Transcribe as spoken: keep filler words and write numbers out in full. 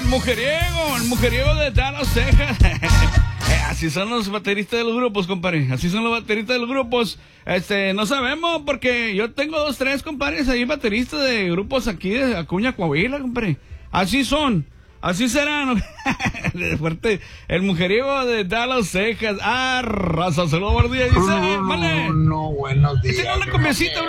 mujeriego, el mujeriego de Dallas, Texas. Así son los bateristas de los grupos, compadre. Así son los bateristas de los grupos. Este, no sabemos porque yo tengo dos, tres, compadres, ahí bateristas de grupos aquí de Acuña, Coahuila, compadre. Así son. Así serán. Fuerte. El mujeriego de Dallas, Texas. Ah, raza, saludos, buenos días. Dice, no, no, vale. no, no, buenos días. Dice una conviacita,